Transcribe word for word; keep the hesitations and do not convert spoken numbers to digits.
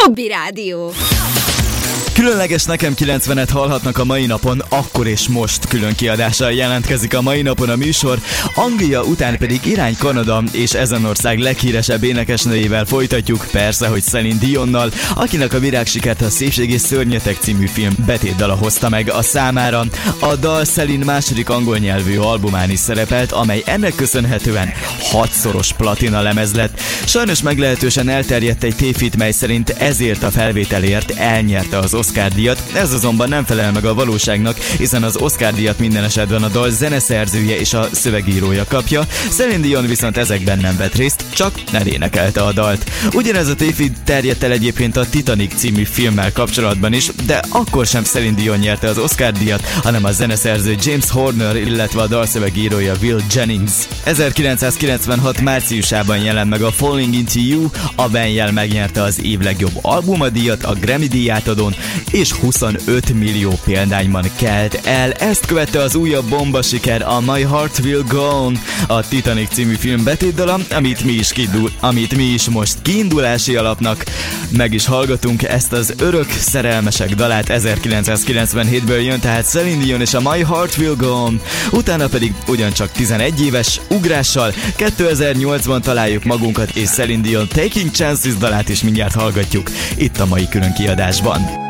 Jobbi Rádió. Különleges Nekem kilencvenet hallhatnak a mai napon, akkor és most külön kiadással jelentkezik a mai napon a műsor, Anglia után pedig irány Kanada, és ezen ország leghíresebb énekesnőjével folytatjuk, persze, hogy Celine Dionnal, akinek a virágsikert a Szépség és szörnyetek című film betétdala hozta meg a számára. A dal Celine második angol nyelvű albumán is szerepelt, amely ennek köszönhetően hatszoros platina lemez lett. Sajnos meglehetősen elterjedt egy tévhit, mely szerint ezért a felvételért elnyerte az Oscar-díjat, ez azonban nem felel meg a valóságnak, hiszen az Oscar-díjat minden esetben a dal zeneszerzője és a szövegírója kapja, Celine Dion viszont ezekben nem vett részt, csak elénekelte a dalt. Ugyanez a tévhit terjedt el egyébként a Titanic című filmmel kapcsolatban is, de akkor sem Celine Dion nyerte az Oscar-díjat, hanem a zeneszerző James Horner, illetve a dalszövegírója Will Jennings. ezerkilencszázkilencvenhat márciusában jelent meg a Falling Into You, a Benjel megnyerte az év legjobb albumadíjat a Grammy-díj átadón, és huszonöt millió példányban kelt el. Ezt követte az újabb bomba siker, a My Heart Will Go On, a Titanic című film betétdala, amit mi is kidul, amit mi is most kiindulási alapnak meg is hallgatunk. Ezt az örök szerelmesek dalát ezerkilencszázkilencvenhétből jön, tehát Celine Dion és a My Heart Will Go On. Utána pedig ugyancsak tizenegy éves ugrással kétezer-nyolcban találjuk magunkat, és Celine Dion Taking Chances dalát is mindjárt hallgatjuk itt a mai külön kiadásban.